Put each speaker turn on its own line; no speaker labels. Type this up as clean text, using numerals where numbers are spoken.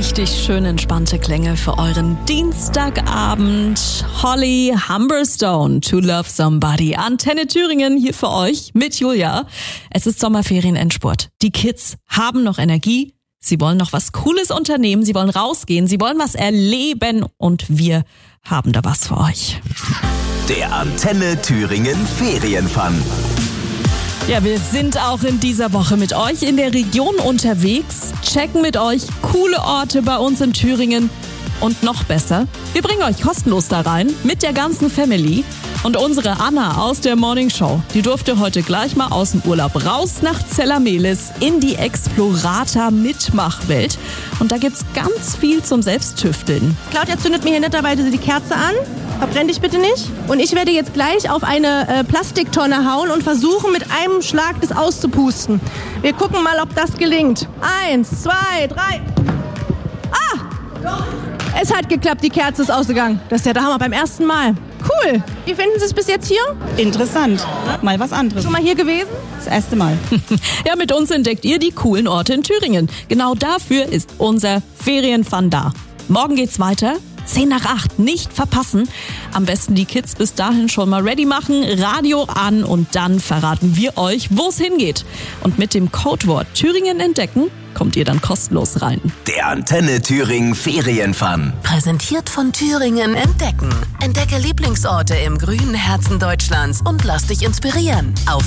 richtig schön entspannte Klänge für euren Dienstagabend. Holly Humberstone, To Love Somebody. Antenne Thüringen hier für euch mit Julia. Es ist Sommerferien-Endspurt. Die Kids haben noch Energie. Sie wollen noch was Cooles unternehmen. Sie wollen rausgehen. Sie wollen was erleben. Und wir haben da was für euch.
Der Antenne Thüringen Ferienfun.
Ja, wir sind auch in dieser Woche mit euch in der Region unterwegs, checken mit euch coole Orte bei uns in Thüringen und noch besser, wir bringen euch kostenlos da rein mit der ganzen Family. Und unsere Anna aus der Morning Show, die durfte heute gleich mal aus dem Urlaub raus nach Zellamelis in die Explorator-Mitmachwelt. Und da gibt's ganz viel zum Selbsttüfteln.
Claudia zündet mir hier netterweise die Kerze an. Verbrenn dich bitte nicht. Und ich werde jetzt gleich auf eine Plastiktonne hauen und versuchen, mit einem Schlag das auszupusten. Wir gucken mal, ob das gelingt. 1, 2, 3. Ah! Es hat geklappt, die Kerze ist ausgegangen. Das ist ja der Hammer beim ersten Mal. Cool. Wie finden Sie es bis jetzt hier?
Interessant. Mal was anderes.
Schon mal hier gewesen?
Das erste Mal.
Ja, mit uns entdeckt ihr die coolen Orte in Thüringen. Genau dafür ist unser Ferienfun da. Morgen geht's weiter. 10 nach 8, nicht verpassen. Am besten die Kids bis dahin schon mal ready machen, Radio an und dann verraten wir euch, wo es hingeht. Und mit dem Codewort Thüringen entdecken kommt ihr dann kostenlos rein.
Der Antenne Thüringen Ferienfun.
Präsentiert von Thüringen entdecken. Entdecke Lieblingsorte im grünen Herzen Deutschlands und lass dich inspirieren. Auf